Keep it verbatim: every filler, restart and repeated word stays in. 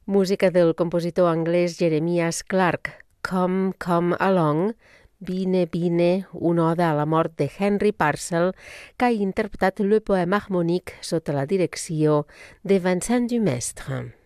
Música del compositor anglès Jeremias Clarke, Come, Come Along, Vine, Vine, una oda a la mort de Henry Purcell, que ha interpretat el poema harmonique sota la direcció de Vincent Dumestre.